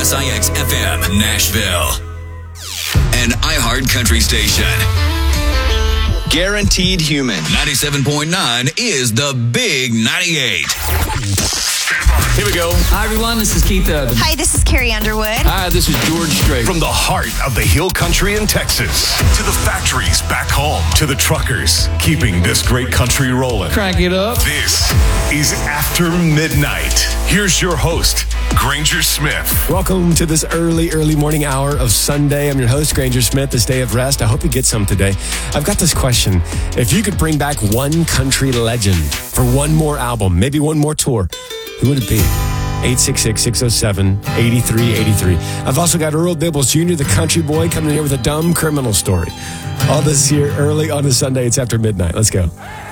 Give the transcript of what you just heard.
KSIX FM, Nashville. An iHeart Country station. Guaranteed Human. 97.9 is the Big 98. Here we go. Hi, everyone. This is Keith Urban. Hi, this is Carrie Underwood. Hi, this is George Strait. From the heart of the Hill Country in Texas to the factories back home to the truckers keeping this great country rolling. Crank it up. This is After Midnight. Here's your host, Granger Smith. Welcome to this early morning hour of Sunday. I'm your host, Granger Smith, this day of rest. I hope you get some today. I've got this question. If you could bring back one country legend for one more album, maybe one more tour, who would it be? 866-607-8383. I've also got Earl Dibbles Jr., the country boy, coming in here with a dumb criminal story. All this here early on a Sunday. It's After Midnight. Let's go.